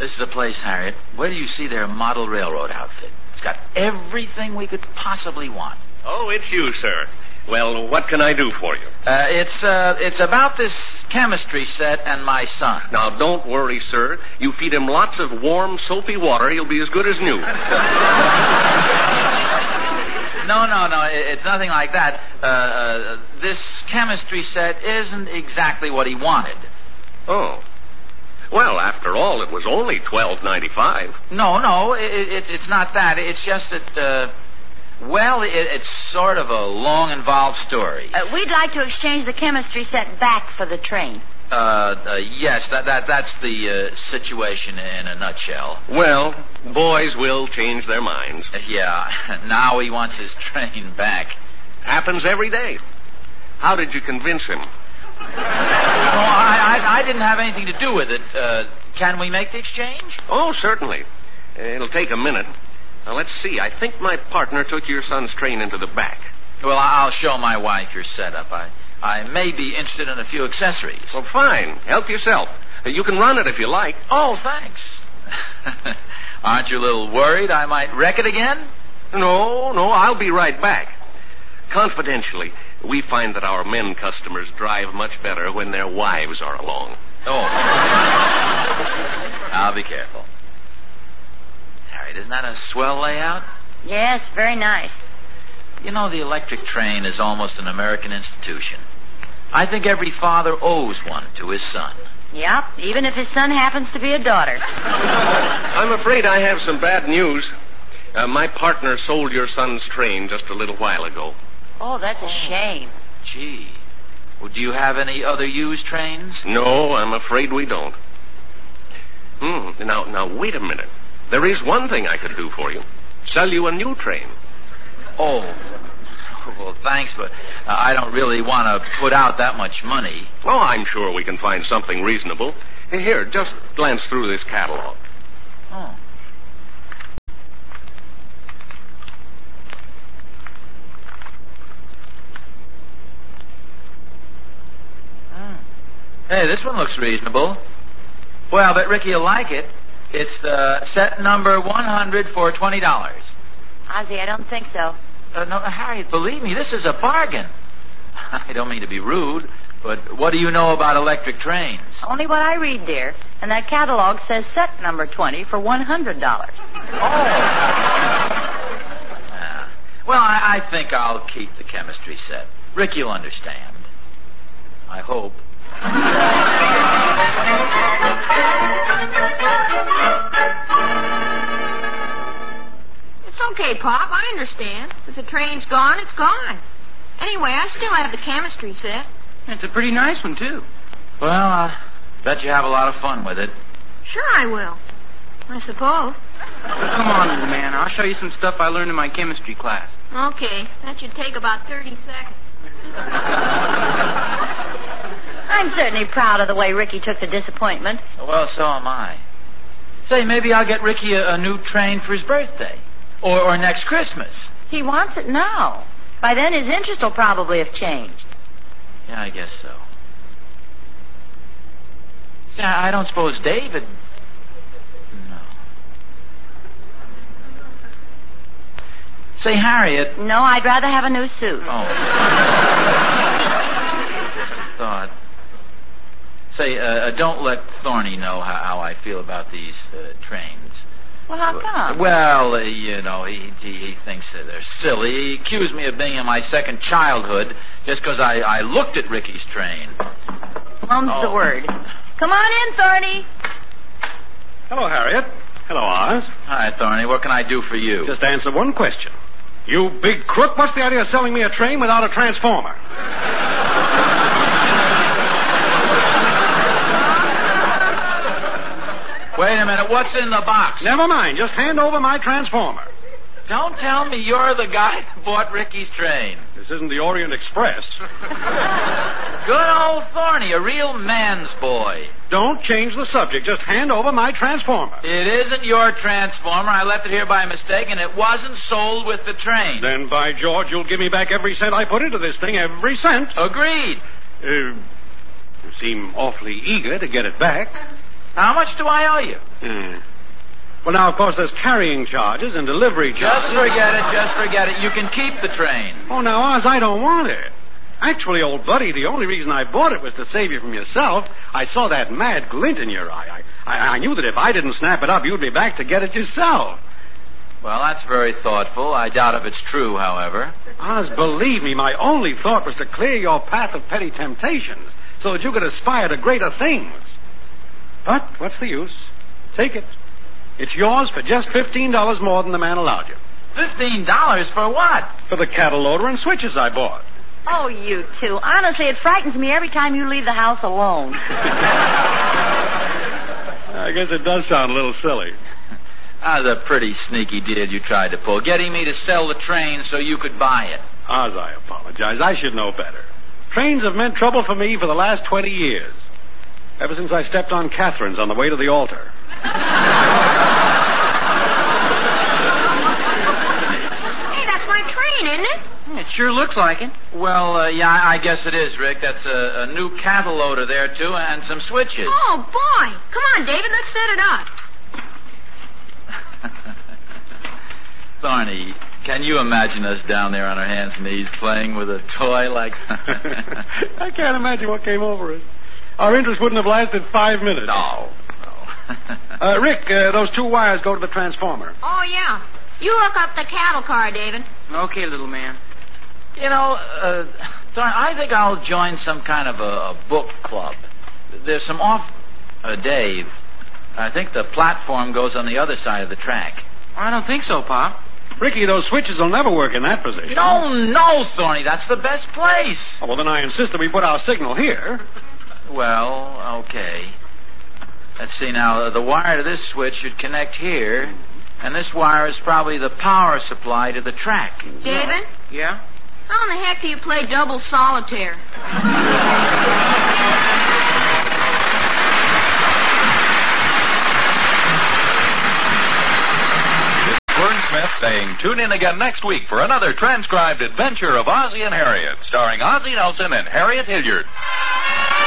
This is a place, Harriet. Where do you see their model railroad outfit? It's got everything we could possibly want. Oh, it's you, sir. Well, what can I do for you? It's about this chemistry set and my son. Now, don't worry, sir. You feed him lots of warm, soapy water, he'll be as good as new. No, it's nothing like that. This chemistry set isn't exactly what he wanted. Oh. Well, after all, it was only $12.95. No, it's not that. It's just that, it's sort of a long, involved story. We'd like to exchange the chemistry set back for the train. Yes, that's the situation in a nutshell. Well, boys will change their minds. Yeah, now he wants his train back. Happens every day. How did you convince him? I didn't have anything to do with it. Can we make the exchange? Oh, certainly. It'll take a minute. Now, let's see. I think my partner took your son's train into the back. Well, I'll show my wife your setup. I may be interested in a few accessories. Well, fine. Help yourself. You can run it if you like. Oh, thanks. Aren't you a little worried I might wreck it again? No, I'll be right back. Confidentially, we find that our men customers drive much better when their wives are along. Oh. I'll be careful. Harriet, isn't that a swell layout? Yes, very nice. You know, the electric train is almost an American institution. I think every father owes one to his son. Yep, even if his son happens to be a daughter. I'm afraid I have some bad news. My partner sold your son's train just a little while ago. Oh, that's a shame. Gee. Well, do you have any other used trains? No, I'm afraid we don't. Now, wait a minute. There is one thing I could do for you. Sell you a new train. Oh, well, thanks, but I don't really want to put out that much money. Oh, I'm sure we can find something reasonable. Here, just glance through this catalog. Oh. Hey, this one looks reasonable. Well, I bet Ricky will like it. It's set number 100 for $20. Ozzie, I don't think so. No, Harriet, believe me, this is a bargain. I don't mean to be rude, but what do you know about electric trains? Only what I read, dear. And that catalog says set number 20 for $100. Well, I think I'll keep the chemistry set. Ricky'll understand. I hope. It's okay, Pop. I understand. If the train's gone, it's gone. Anyway, I still have the chemistry set. It's a pretty nice one, too. Well, I bet you have a lot of fun with it. Sure I will. I suppose. Come on, little man. I'll show you some stuff I learned in my chemistry class. Okay. That should take about 30 seconds. I'm certainly proud of the way Ricky took the disappointment. Well, so am I. Say, maybe I'll get Ricky a new train for his birthday. Or next Christmas. He wants it now. By then, his interest will probably have changed. Yeah, I guess so. See, I don't suppose David... No. Say, Harriet... No, I'd rather have a new suit. Oh. Thought. Say, don't let Thorny know how I feel about these trains. Well, how come? Well, he thinks that they're silly. He accused me of being in my second childhood just because I looked at Ricky's train. Mum's the word. Come on in, Thorny. Hello, Harriet. Hello, Oz. Hi, Thorny. What can I do for you? Just answer one question. You big crook, what's the idea of selling me a train without a transformer? Wait a minute. What's in the box? Never mind. Just hand over my transformer. Don't tell me you're the guy that bought Ricky's train. This isn't the Orient Express. Good old Thorny, a real man's boy. Don't change the subject. Just hand over my transformer. It isn't your transformer. I left it here by mistake, and it wasn't sold with the train. Then, by George, you'll give me back every cent I put into this thing. Every cent. Agreed. You seem awfully eager to get it back. How much do I owe you? Well, now, of course, there's carrying charges and delivery charges. Just forget it. You can keep the train. Oh, now, Oz, I don't want it. Actually, old buddy, the only reason I bought it was to save you from yourself. I saw that mad glint in your eye. I knew that if I didn't snap it up, you'd be back to get it yourself. Well, that's very thoughtful. I doubt if it's true, however. Oz, believe me, my only thought was to clear your path of petty temptations so that you could aspire to greater things. But what's the use? Take it. It's yours for just $15 more than the man allowed you. $15 for what? For the cattle loader and switches I bought. Oh, you two. Honestly, it frightens me every time you leave the house alone. I guess it does sound a little silly. That was a pretty sneaky deal you tried to pull, getting me to sell the train so you could buy it. Oz, I apologize. I should know better. Trains have meant trouble for me for the last 20 years. Ever since I stepped on Catherine's on the way to the altar. Hey, that's my train, isn't it? It sure looks like it. Well, yeah, I guess it is, Rick. That's a new cattle loader there, too, and some switches. Oh, boy. Come on, David, let's set it up. Thorny, can you imagine us down there on our hands and knees playing with a toy like that? I can't imagine what came over us. Our interest wouldn't have lasted 5 minutes. No. Rick, those 2 wires go to the transformer. Oh, yeah. You hook up the cattle car, David. Okay, little man. You know, Thorny, I think I'll join some kind of a book club. There's some Dave, I think the platform goes on the other side of the track. I don't think so, Pop. Ricky, those switches will never work in that position. No, Thorny, that's the best place. Oh, well, then I insist that we put our signal here. Well, okay. Let's see now. The wire to this switch should connect here, and this wire is probably the power supply to the track. David? Yeah? How in the heck do you play double solitaire? Vern Smith saying tune in again next week for another transcribed adventure of Ozzie and Harriet, starring Ozzie Nelson and Harriet Hilliard.